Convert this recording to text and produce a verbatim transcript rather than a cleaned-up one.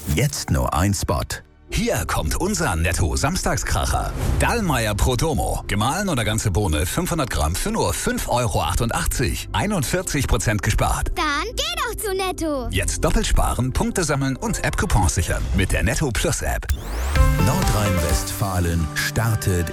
Jetzt nur ein Spot. Hier kommt unser Netto-Samstagskracher. Dallmayr Prodomo. Gemahlen oder ganze Bohne fünfhundert Gramm für nur fünf Euro achtundachtzig. einundvierzig Prozent gespart. Dann geh doch zu Netto. Jetzt doppelt sparen, Punkte sammeln und App-Coupons sichern. Mit der Netto Plus App. Nordrhein-Westfalen startet